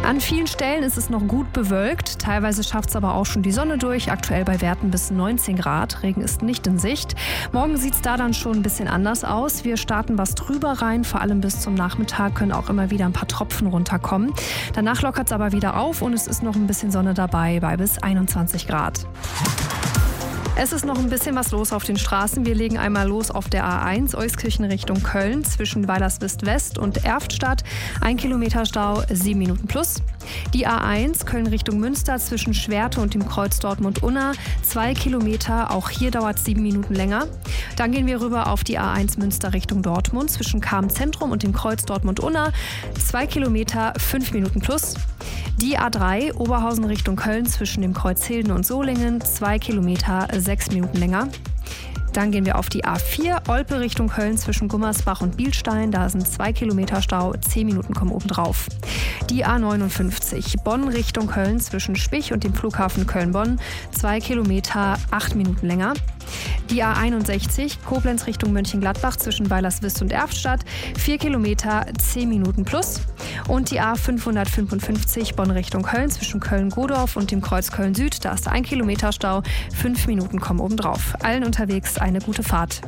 An vielen Stellen ist es noch gut bewölkt. Teilweise schafft es aber auch schon die Sonne durch. Aktuell bei Werten bis 19 Grad. Regen ist nicht in Sicht. Morgen sieht es da dann schon ein bisschen anders aus. Wir starten was drüber rein. Vor allem bis zum Nachmittag können auch immer wieder ein paar Tropfen runterkommen. Danach lockert es aber wieder auf und es ist noch ein bisschen Sonne dabei bei bis 21 Grad. Es ist noch ein bisschen was los auf den Straßen. Wir legen einmal los auf der A1 Euskirchen Richtung Köln zwischen Weilerswist West und Erftstadt. 1 Kilometer Stau, 7 Minuten plus. Die A1 Köln Richtung Münster zwischen Schwerte und dem Kreuz Dortmund-Unna. 2 Kilometer, auch hier dauert es 7 Minuten länger. Dann gehen wir rüber auf die A1 Münster Richtung Dortmund zwischen Cham Zentrum und dem Kreuz Dortmund-Unna. 2 Kilometer, 5 Minuten plus. Die A3 Oberhausen Richtung Köln zwischen dem Kreuz Hilden und Solingen. 2 Kilometer, 6 Minuten länger. Dann gehen wir auf die A4 Olpe Richtung Köln zwischen Gummersbach und Bielstein. Da sind 2 Kilometer Stau, 10 Minuten kommen obendrauf. Die A59 Bonn Richtung Köln zwischen Spich und dem Flughafen Köln-Bonn. 2 Kilometer, 8 Minuten länger. Die A61 Koblenz Richtung Mönchengladbach zwischen Weilerswist und Erftstadt. 4 Kilometer, 10 Minuten plus. Und die A555 Bonn Richtung Köln zwischen Köln-Godorf und dem Kreuz Köln-Süd. Da ist 1 Kilometer Stau, 5 Minuten kommen obendrauf. Allen unterwegs eine gute Fahrt.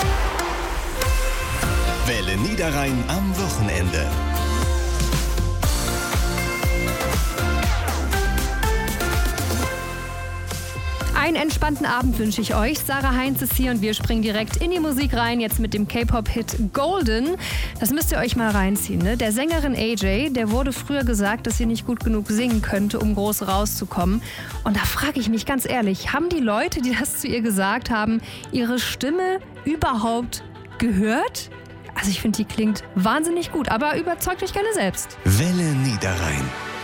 Welle Niederrhein am Wochenende. Einen entspannten Abend wünsche ich euch. Sarah Heinz ist hier und wir springen direkt in die Musik rein. Jetzt mit dem K-Pop-Hit Golden. Das müsst ihr euch mal reinziehen. Ne? Der Sängerin AJ, der wurde früher gesagt, dass sie nicht gut genug singen könnte, um groß rauszukommen. Und da frage ich mich ganz ehrlich, haben die Leute, die das zu ihr gesagt haben, ihre Stimme überhaupt gehört? Also ich finde, die klingt wahnsinnig gut, aber überzeugt euch gerne selbst. Welle Niederrhein.